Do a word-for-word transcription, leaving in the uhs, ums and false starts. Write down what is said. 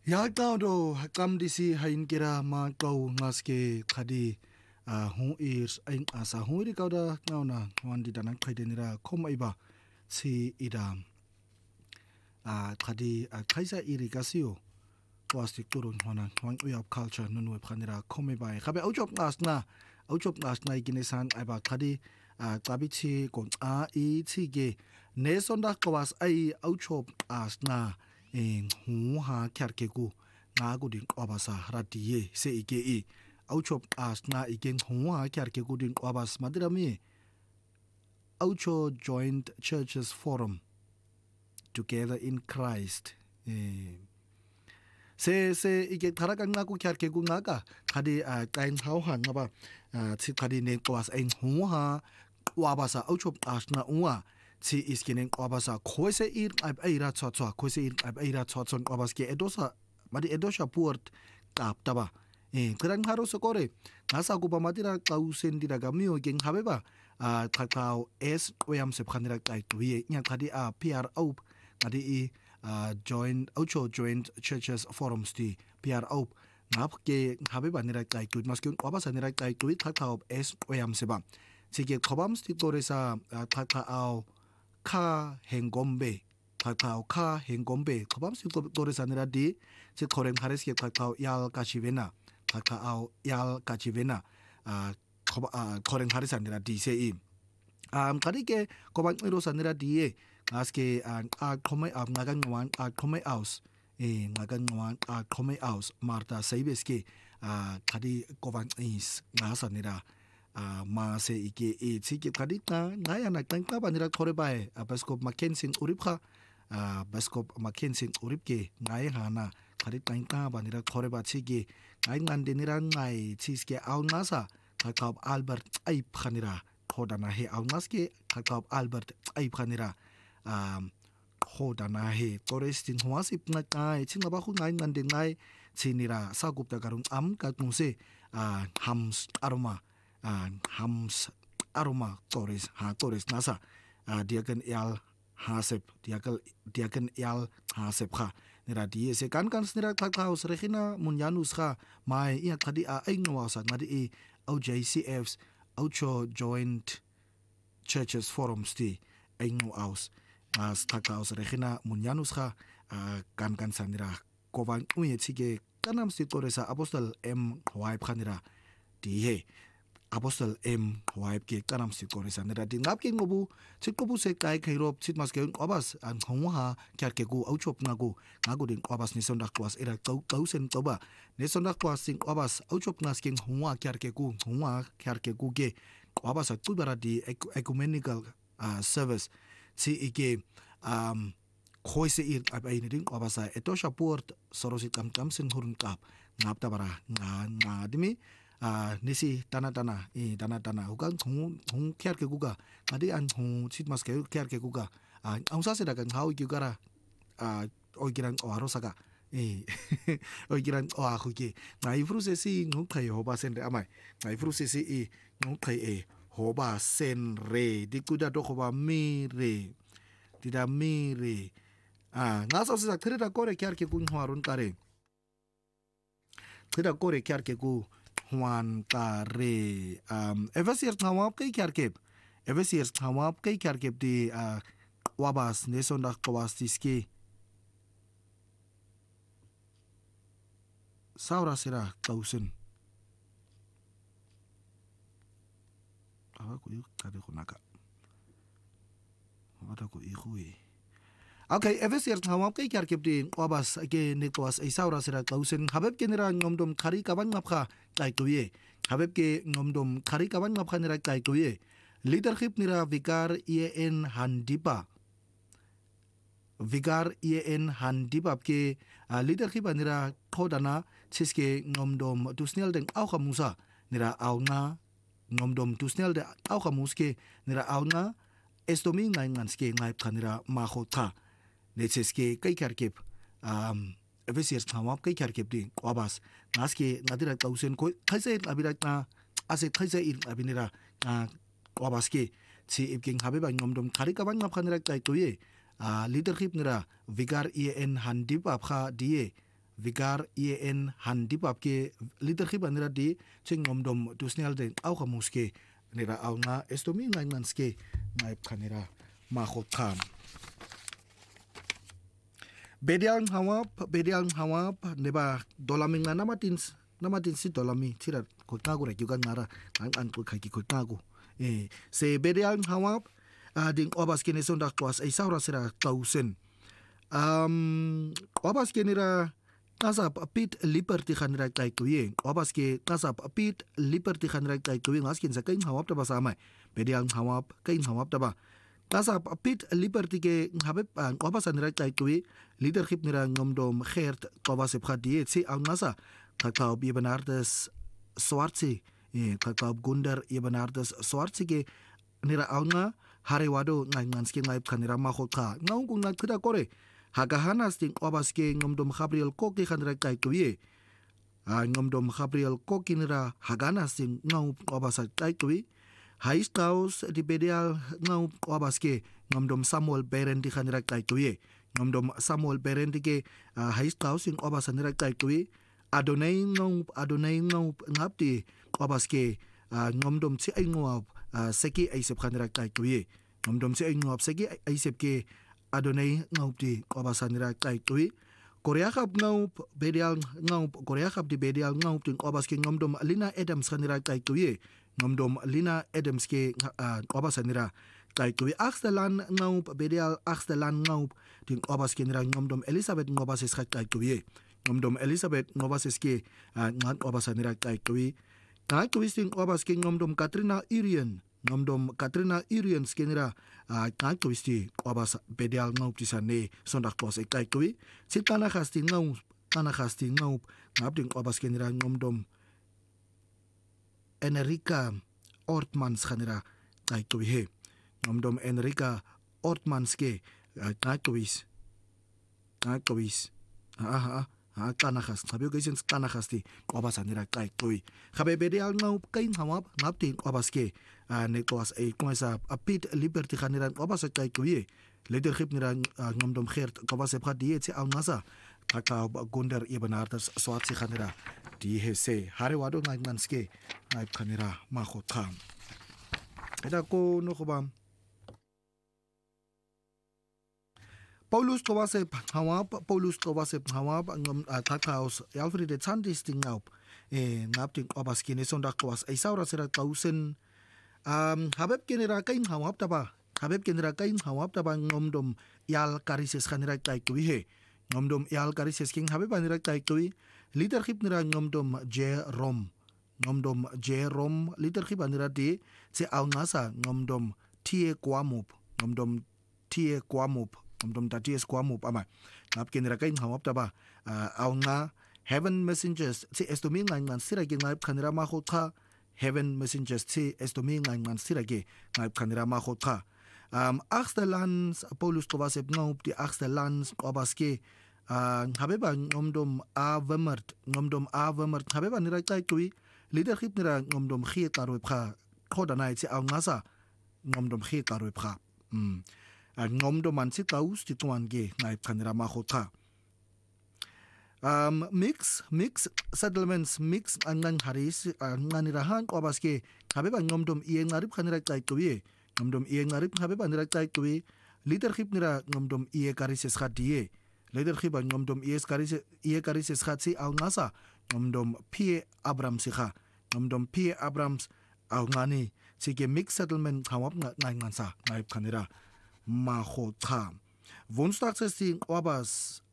Ya tawdo hakam disi hain kira ma kau ngaske khadi a hu is ain asa hu ri kauda ngauna wan di danak khaidenira khomai ba si idam a khadi a khaisa irikasio plastic turun hona hwang uyap culture nunu phanira khomai ba khabe auchop ngas na auchop ngas na ikinesan ai ba khadi a klabichi kon a i chi ge ne sonda kwas ai auchop as na en hu ha kyar ke ku nga ku din kwabasa ratiye se ike e auchop as na iken hu ha kyar ke ku din kwabas madirami aucho joint churches forum together in Christ eh se se ike tharakan nga ku kyar ke ku nga ka khadi a kain hau han nga ba chi khadi ne kwas en hu ha kwabasa auchop as na uwa si iskinen kwabasa khoise ir ab aira chwa chwa khoise ir ab aira chwa chon kwabas ke edosa madi edosha port tap taba e kran haro sokore ngasa ku ba madira klausen dira gamio gen habeba a thakao s oyam se phanira kai tuye nya khadi a pr au ngadi e joint aucho joint churches forums ti pr au ngap ke habeba nira kai tu maskun kwabasa nira kai tu thakao s oyam se ba sige khobam sti toresa thakao 카 행곰베 카카오 카 행곰베 커밤스 도레사니라디 제 코렌 하레스게 카카오 얄 가치베나 카카오 얄 가치베나 아 커바 아 코렌 하레사니라디 세임 아 가리게 코반 이로사니라디에 아스게 아 코메 아 나간 wan 아 코메 아우스 에 나간 wan 아 코메 아우스 마르타 세이베스게 아 가리 코반 이스 나사니라 a ma se ike e chike kadita ngaya na tangka banira khorebae a baskop mackensin uripkha a baskop mackensin uripke ngai hana khari tangka banira khoreba chike ngai ngande nira ngai chiske aunasa khakab albert ai phanira khodana he aunaske khakab albert ai phanira a khodana he torestin huasip na kai chinga ba khu ngai ngande ngai chinira sagupta karung am ka tungse a hams aroma Uh, hams aroma torres ha torres nasa uh, diaken yal hasep diakel diaken yal hasep kha nira die se kan kan snira thak house regina munyanus kha mai ia khadi a aingwa sa ngadi e O J C Fs aucho joint churches forums ti aingwa aus as thak house regina munyanus kha uh, kan kan sanira kovan uye chige kanam sti toresa apostle m wipe khanira di he Apostle M wipe ke kanam si koresa nera din ngap ke ngobu chikobu se kai khairop chitmas ke obas an khongha kyar ke gu auchop ngagu ngagu din obas ni sondak kwas era kau kausen toba ne sondak kwas sing obas auchop ngas ke khongwa kyar ke gu khongwa kyar ke gu ke obas tu baradi ecumenical uh, service si ike um khoise ir abai ni din obasa etosha port sorosit kam kam sen hurun kap ngap ta bara nga nga dimi 아 니시 따나따나 이 따나따나 우간 종 케어게 구가 아디 안종 치마스케 케어게 구가 아 아우사세다가 하우 기가라 아 오기란 오하로사가 이 오기란 오하후기 나이 프로세스 농카이 호바센레 아마이 나이 프로세스 이 농카이 에 호바센레 디쿠다 도코바 미레 디다 미레 아 나서서 트레다 꼬레 케어게 군 호아론 까레 트레다 꼬레 케어게 구 Juan Kare um Evasier Tawap kay Kharkiv Evasier Tawap kay Kharkiv di uh, Wabas Nesonda Kawastiski Saura sira Klausen Awa ko yu kade ko naka Wada ko ihui Okay, Evasier Tawap kay Kharkiv di Wabas ke Nikwas ay Saura sira Klausen habeb kenira ngomdom khari kaban ngapkha kai tuye habeb ke ngomdom khari kaban ngapkha nira kai tuye leadership nira vikar en handipa vikar en handipa ke leadership nira khodana chiske ngomdom tusnel deng au khamusa nira auna ngomdom tusnel de au khamuske nira auna estomi ngai nganske ngai khanira ma khotha necheske kai Kharkiv um Evasier Tawap kay Kharkiv din Wabas ngaske ngadira kausen ko khaise abira ta ase khaise ir abinira Wabas ke si ibking habeba ngomdom khari kaban ngap khanira kai toye leadership nira vigar en handip apkha die vigar en handipap ke leadership anira di ching ngomdom tusnial den au khamuske nira au nga estomi ngai manske ngai khanira ma khot kham bediang hawap bediang hawap neba dolaming na namatin namatin si dolami tira khotna gu ra yugan ngara ang an ko khai ki khotna gu e se bediang hawap ding obas kene sondak twas ai saura sira tausen um obas kenira kasap apit liberty khanra kai kuye obas ke kasap apit liberty khanra kai kuye ngaskin sa kain hawap ta basama bediang hawap kain hawap ta ba kasap apit liberty ke habe obas anra kai kuye leadership nira ngomdom khert obas phadi si ang ngasa kakau bi benardes swartsi e kakau gunder i benardes swartsi ke nira aunga hare wado ngai nganski ngai khanira ma khokha ngau ku ngai khida kore hagahana sting obas ke ngomdom Gabriel Koki khanra kai kuye a ngomdom Gabriel Koki nira hagana sting ngau obas kai kuye high house di bedial ngau obas ke ngomdom Samuel Beren di khanra kai kuye ngomdom Samuel Beren di ke high house sing obas nira kai kuye adonai ngau adonai ngau ngapti obas ke ngomdom si ai ngau seki ai sep khanra kai kuye ngomdom si ai ngau seki ai sep ke adonai ngauti obasanira kai tui korea khap ngau bedial ngau korea khap di bedial ngau ting obas ke ngomdom Lina Adams khanira kai tui ngomdom Lina Adams ke obasanira kai tui axtelan ngau bedial axtelan ngau ting obas ke nira ngomdom Elizabeth ngobas es kai tui ngomdom Elizabeth ngobas es ke ngan obasanira kai tui kai tui sing obas ke ngomdom Katrina Irian ngomdom Katrina Irian skenira kai twisti obas bedial ngau tisane sondak tos e kai twi sitana khasti ngau kana khasti ngau ngapding obas skenira ngomdom Enrica Ortmans khanira kai twi he ngomdom Enrica Ortmans ke kai twis kai twis aha ha kana khas sabi ko isin kana khasti obas anira kai twi khabe bedial ngau kain hawap ngapding obas ke nekwas ay kumasa apit liberty khanira obas kai kuye leadership nira ngomdom khert obas phadi che au ngasa kaka gunder ibanartas swatsi khanira di hese hare wado ngai manske ngai khanira ma khotham eda ko no khobam Paulus Tovase hawap Paulus Tovase hawap ngom takhaus Alfred Sandis tingaup e ngapting obas kine sondak twas ay saura sira tausen Um, habeb kenira kain hawap taba habeb kenira kain hawap taba ngomdom yal karises khanira kai kui he ngomdom yal karises king habeb anira kai kui leadership nira ngomdom Jerome ngomdom Jerome leadership anira di se au ngasa ngomdom tie kwamup ngomdom tie kwamup ngomdom taties kwamup ama ngap kenira kain hawap taba au nga heaven messengers se estomi ngai ngan sira ge ngai khanira ma khotha Heaven messengers ti estomi ngai man sirage ngai khanira ma khotha um axtelans Paulus tovasep ngop di axtelans obaske habeba ngomdom avemert ngomdom avemert habeba nira kai tui leadership nira ngomdom khie tarwe pha khoda nai chi au ngasa ngomdom khie tarwe pha um ngomdom man si taus ti tuan ge ngai khanira ma khotha Um, mix mix settlements mix angan haris angan rahan obas ke habeba ngomdom ieng ngarip khanira kai tuwi ngomdom ieng ngarip habeba nira kai tuwi leadership nira ngomdom ie karises khadie leadership ngomdom ie karis ie karises khatsi au ngasa ngomdom P Abrams kha ngomdom P Abrams au ngani sige mix settlement khawap ngai ngansa ngai khanira ma khotha Woensdag sesting obas